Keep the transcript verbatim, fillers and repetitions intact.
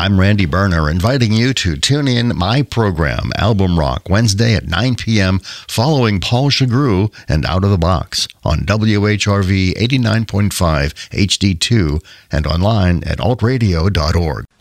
I'm Randy Berner, inviting you to tune in my program, Album Rock, Wednesday at nine p.m., following Paul Chagru and Out of the Box on W H R V eighty-nine point five H D two and online at alt radio dot org.